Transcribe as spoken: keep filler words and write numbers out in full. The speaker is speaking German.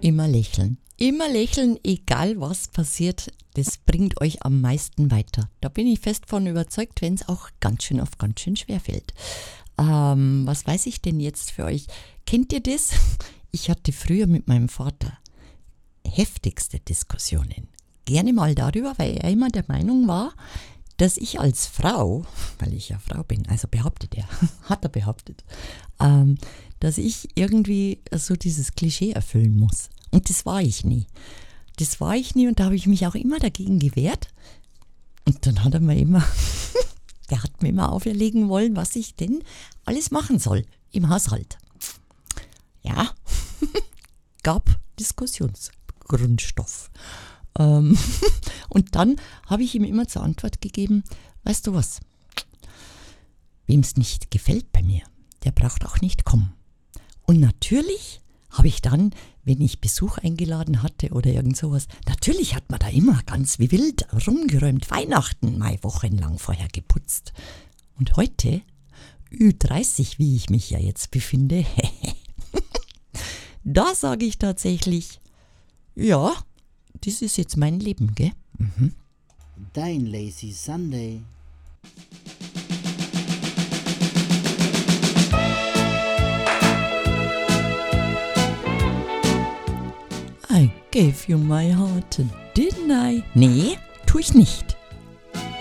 Immer lächeln. Immer lächeln, egal was passiert, das bringt euch am meisten weiter. Da bin ich fest von überzeugt, wenn es auch ganz schön oft ganz schön schwer fällt. Ähm, was weiß ich denn jetzt für euch? Kennt ihr das? Ich hatte früher mit meinem Vater heftigste Diskussionen. Gerne mal darüber, weil er immer der Meinung war, dass ich als Frau, weil ich ja Frau bin, also behauptet er, hat er behauptet, ähm, dass ich irgendwie so dieses Klischee erfüllen muss. Und das war ich nie. Das war ich nie und da habe ich mich auch immer dagegen gewehrt. Und dann hat er mir immer, der hat mir immer auferlegen wollen, was ich denn alles machen soll im Haushalt. Ja, gab Diskussionsgrundstoff. Ähm, und dann habe ich ihm immer zur Antwort gegeben, weißt du was, wem es nicht gefällt bei mir, der braucht auch nicht kommen. Und natürlich habe ich dann, wenn ich Besuch eingeladen hatte oder irgend sowas, natürlich hat man da immer ganz wie wild rumgeräumt, Weihnachten mal wochenlang vorher geputzt. Und heute, Ü dreißig, wie ich mich ja jetzt befinde, da sage ich tatsächlich, ja, das ist jetzt mein Leben, gell? Mhm. Dein Lazy Sunday. I gave you my heart, didn't I? Nee, tu ich nicht.